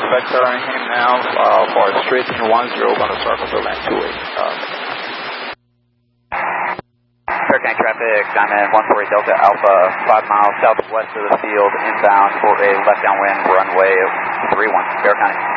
Quebec starting him now for straight in 10, going to circle to land 28. Hurricane traffic, Diamond 148 Delta Alpha, 5 miles southwest of the field, inbound for a left downwind runway 31, Bear County.